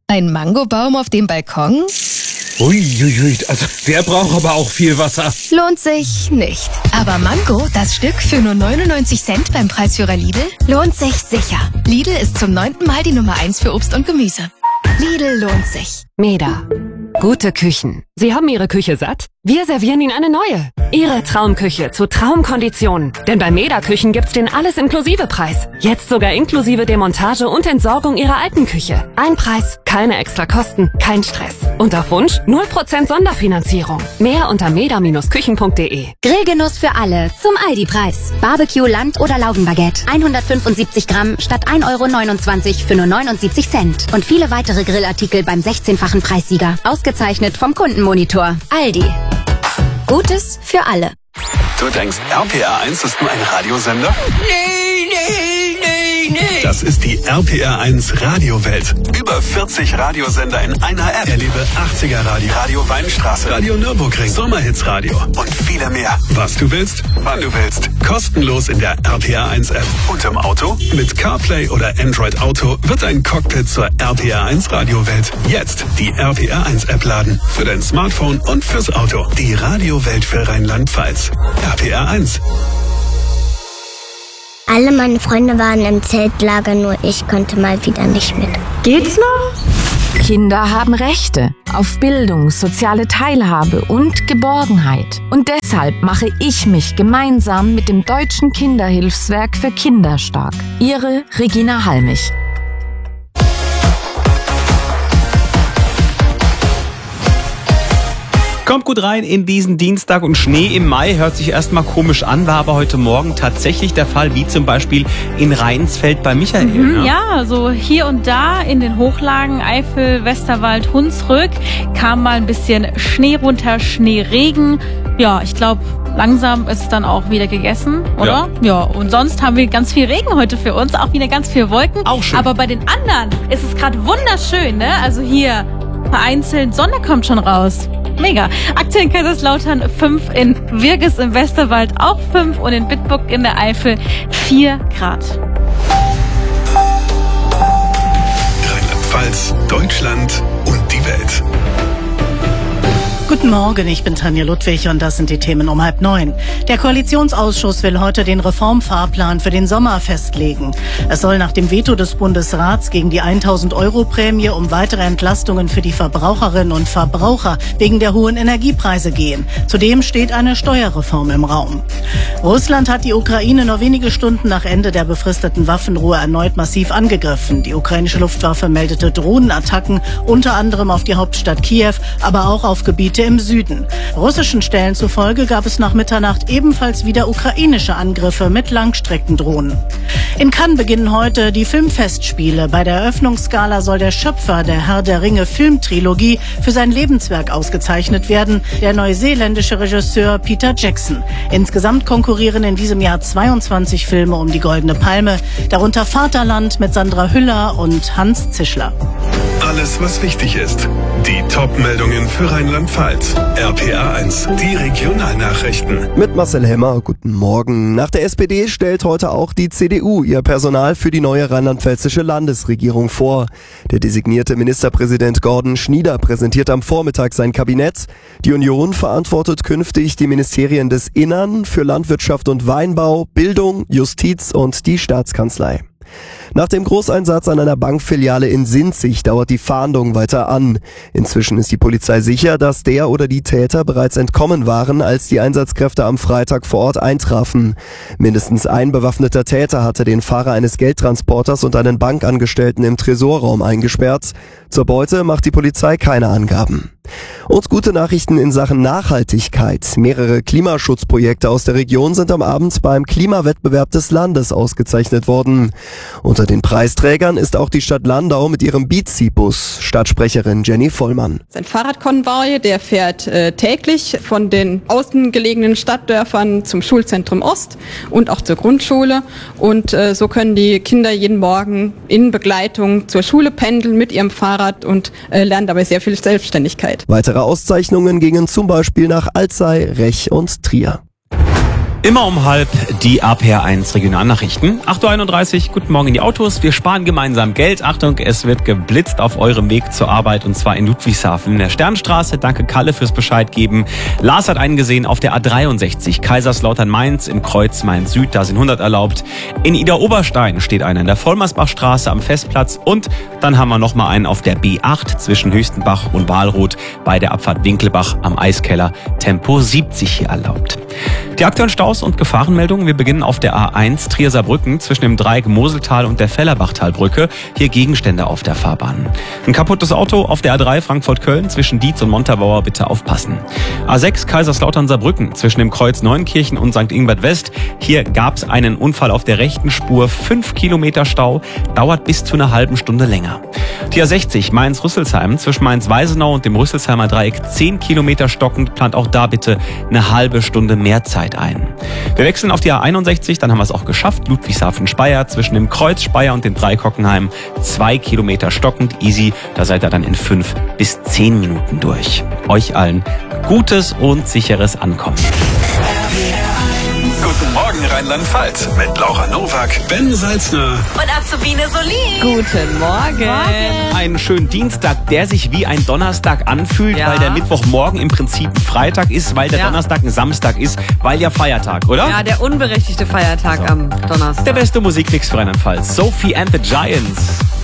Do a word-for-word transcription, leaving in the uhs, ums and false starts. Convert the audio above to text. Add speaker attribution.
Speaker 1: Ein Mangobaum auf dem Balkon?
Speaker 2: Uiuiui, also der braucht aber auch viel Wasser.
Speaker 1: Lohnt sich nicht. Aber Mango, das Stück für nur neunundneunzig Cent beim Preisführer Lidl, lohnt sich sicher. Lidl ist zum neunten Mal die Nummer eins für Obst und Gemüse. Lidl lohnt sich.
Speaker 3: Meda. Gute Küchen. Sie haben Ihre Küche satt? Wir servieren Ihnen eine neue. Ihre Traumküche zu Traumkonditionen. Denn bei Meda Küchen gibt's den Alles-Inklusive-Preis. Jetzt sogar inklusive Demontage und Entsorgung Ihrer alten Küche. Ein Preis, keine extra Kosten, kein Stress. Und auf Wunsch null Prozent Sonderfinanzierung. Mehr unter meda Bindestrich küchen punkt de.
Speaker 4: Grillgenuss für alle zum Aldi-Preis. Barbecue, Land- oder Laugenbaguette. hundertfünfundsiebzig Gramm statt ein Euro neunundzwanzig für nur neunundsiebzig Cent. Und viele weitere Grillartikel beim sechzehnfachen Preissieger. Ausgezeichnet vom Kundenmonitor. Aldi. Gutes für alle.
Speaker 5: Du denkst, R P R eins ist nur ein Radiosender?
Speaker 6: Nee, nee, nee, nee.
Speaker 5: Das ist die R P R eins Radiowelt. Über vierzig Radiosender in einer App. Erlebe achtziger Radio, Radio Weinstraße, Radio Nürburgring, Sommerhitsradio und viele mehr. Was du willst, wann du willst. Kostenlos in der R P R eins App. Und im Auto? Mit CarPlay oder Android Auto wird ein Cockpit zur R P R eins Radiowelt. Jetzt die R P R eins App laden. Für dein Smartphone und fürs Auto. Die Radiowelt für Rheinland-Pfalz. R P R eins.
Speaker 7: Alle meine Freunde waren im Zeltlager, nur ich konnte mal wieder nicht mit.
Speaker 8: Geht's noch? Kinder haben Rechte auf Bildung, soziale Teilhabe und Geborgenheit. Und deshalb mache ich mich gemeinsam mit dem Deutschen Kinderhilfswerk für Kinder stark. Ihre Regina Halmich.
Speaker 2: Kommt gut rein in diesen Dienstag und Schnee im Mai hört sich erstmal komisch an, war aber heute Morgen tatsächlich der Fall, wie zum Beispiel in Rheinsfeld bei Michael.
Speaker 9: Mhm,
Speaker 2: ne?
Speaker 9: Ja, so hier und da in den Hochlagen, Eifel, Westerwald, Hunsrück kam mal ein bisschen Schnee runter, Schneeregen. Ja, ich glaube, langsam ist es dann auch wieder gegessen, oder? Ja. ja. Und sonst haben wir ganz viel Regen heute für uns, auch wieder ganz viel Wolken.
Speaker 2: Auch schön.
Speaker 9: Aber bei den anderen ist es gerade wunderschön, ne? Also hier vereinzelt Sonne kommt schon raus. Mega. Aktuell in Kaiserslautern fünf, in Wirges im Westerwald auch fünf und in Bitburg in der Eifel vier Grad.
Speaker 5: Rheinland-Pfalz, Deutschland und die Welt.
Speaker 10: Guten Morgen, ich bin Tanja Ludwig und das sind die Themen um halb neun. Der Koalitionsausschuss will heute den Reformfahrplan für den Sommer festlegen. Es soll nach dem Veto des Bundesrats gegen die tausend Euro Prämie um weitere Entlastungen für die Verbraucherinnen und Verbraucher wegen der hohen Energiepreise gehen. Zudem steht eine Steuerreform im Raum. Russland hat die Ukraine nur wenige Stunden nach Ende der befristeten Waffenruhe erneut massiv angegriffen. Die ukrainische Luftwaffe meldete Drohnenattacken, unter anderem auf die Hauptstadt Kiew, aber auch auf Gebiete im Süden. Russischen Stellen zufolge gab es nach Mitternacht ebenfalls wieder ukrainische Angriffe mit Langstreckendrohnen. In Cannes beginnen heute die Filmfestspiele. Bei der Eröffnungsgala soll der Schöpfer der Herr der Ringe Filmtrilogie für sein Lebenswerk ausgezeichnet werden, der neuseeländische Regisseur Peter Jackson. Insgesamt konkurrieren in diesem Jahr zweiundzwanzig Filme um die Goldene Palme, darunter Vaterland mit Sandra Hüller und Hans Zischler.
Speaker 5: Alles, was wichtig ist. Die Top-Meldungen für Rheinland-Pfalz. R P R eins, die Regionalnachrichten.
Speaker 11: Mit Marcel Hemmer, guten Morgen. Nach der S P D stellt heute auch die C D U ihr Personal für die neue rheinland-pfälzische Landesregierung vor. Der designierte Ministerpräsident Gordon Schnieder präsentiert am Vormittag sein Kabinett. Die Union verantwortet künftig die Ministerien des Innern, für Landwirtschaft und Weinbau, Bildung, Justiz und die Staatskanzlei. Nach dem Großeinsatz an einer Bankfiliale in Sinzig dauert die Fahndung weiter an. Inzwischen ist die Polizei sicher, dass der oder die Täter bereits entkommen waren, als die Einsatzkräfte am Freitag vor Ort eintrafen. Mindestens ein bewaffneter Täter hatte den Fahrer eines Geldtransporters und einen Bankangestellten im Tresorraum eingesperrt. Zur Beute macht die Polizei keine Angaben. Und gute Nachrichten in Sachen Nachhaltigkeit. Mehrere Klimaschutzprojekte aus der Region sind am Abend beim Klimawettbewerb des Landes ausgezeichnet worden. Unter den Preisträgern ist auch die Stadt Landau mit ihrem Bizi-Bus. Stadtsprecherin Jenny Vollmann.
Speaker 12: Ein Fahrradkonvoi, der fährt äh, täglich von den außen gelegenen Stadtdörfern zum Schulzentrum Ost und auch zur Grundschule. Und äh, so können die Kinder jeden Morgen in Begleitung zur Schule pendeln mit ihrem Fahrrad und äh, lernen dabei sehr viel Selbstständigkeit.
Speaker 11: Weitere Auszeichnungen gingen zum Beispiel nach Alzey, Rech und Trier.
Speaker 2: Immer um halb die A P R eins Regionalnachrichten. acht Uhr einunddreißig, guten Morgen in die Autos. Wir sparen gemeinsam Geld. Achtung, es wird geblitzt auf eurem Weg zur Arbeit und zwar in Ludwigshafen in der Sternstraße. Danke Kalle fürs Bescheid geben. Lars hat einen gesehen auf der A dreiundsechzig, Kaiserslautern-Mainz im Kreuz Mainz-Süd. Da sind hundert erlaubt. In Ida-Oberstein steht einer in der Vollmersbachstraße am Festplatz und dann haben wir noch mal einen auf der B acht zwischen Hüstenbach und Wahlroth bei der Abfahrt Winkelbach am Eiskeller. Tempo siebzig hier erlaubt. Die aktuellen Staus und Gefahrenmeldungen. Wir beginnen auf der A eins Trier-Saarbrücken zwischen dem Dreieck Moseltal und der Fellerbachtalbrücke. Hier Gegenstände auf der Fahrbahn. Ein kaputtes Auto auf der A drei Frankfurt-Köln zwischen Dietz und Montabaur. Bitte aufpassen. A sechs Kaiserslautern-Saarbrücken zwischen dem Kreuz Neunkirchen und Sankt Ingbert West. Hier gab es einen Unfall auf der rechten Spur. Fünf Kilometer Stau. Dauert bis zu einer halben Stunde länger. Die A sechzig Mainz-Rüsselsheim zwischen Mainz-Weisenau und dem Rüsselsheimer Dreieck. Zehn Kilometer stockend. Plant auch da bitte eine halbe Stunde mehr Zeit ein. Wir wechseln auf die A einundsechzig, dann haben wir es auch geschafft. Ludwigshafen-Speyer zwischen dem Kreuz Speyer und dem Dreieck Hockenheim. Zwei Kilometer stockend, easy. Da seid ihr dann in fünf bis zehn Minuten durch. Euch allen gutes und sicheres Ankommen.
Speaker 5: Guten Morgen Rheinland-Pfalz mit Laura Nowak, Ben Salzner
Speaker 13: und Azubine Solin.
Speaker 9: Guten Morgen. Morgen.
Speaker 2: Einen schönen Dienstag, der sich wie ein Donnerstag anfühlt,
Speaker 13: Ja.
Speaker 2: weil der Mittwochmorgen im Prinzip ein Freitag ist, weil der
Speaker 13: Ja.
Speaker 2: Donnerstag ein Samstag ist, weil ja Feiertag, oder?
Speaker 13: Ja, der unberechtigte Feiertag
Speaker 2: So.
Speaker 13: am Donnerstag.
Speaker 2: Der beste Musikmix für Rheinland-Pfalz. Sophie and the Giants.